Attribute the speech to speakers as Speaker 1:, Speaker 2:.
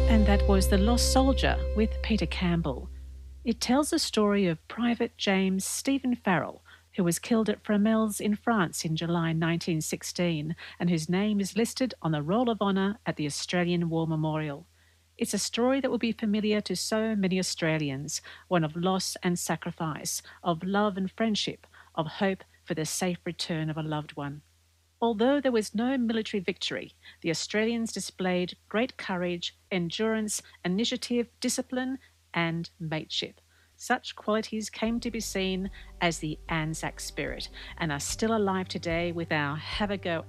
Speaker 1: And that was The Lost Soldier with Peter Campbell. It tells the story of Private James Stephen Farrell, who was killed at Fromelles in France in July 1916, and whose name is listed on the Roll of Honour at the Australian War Memorial. It's a story that will be familiar to so many Australians, one of loss and sacrifice, of love and friendship, of hope for the safe return of a loved one. Although there was no military victory, the Australians displayed great courage, endurance, initiative, discipline, and mateship. Such qualities came to be seen as the Anzac spirit and are still alive today with our Have a Go